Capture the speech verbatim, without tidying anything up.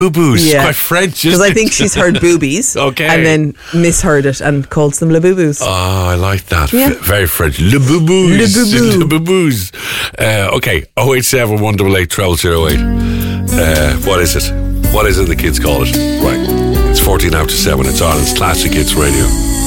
Boo-boos. Yeah. Quite French, Because isn't I it? think she's heard boobies. Okay. And then misheard it and calls them le boo-boos. Oh, I like that. Yeah. V- very French. Le boo-boos. Le booboo. Le boo-boos. Uh, okay. oh eight seven, one eight eight, zero zero zero eight. Uh, what is it? What is it the kids call it? Right. It's fourteen after seven. It's on. It's Classic Hits Radio.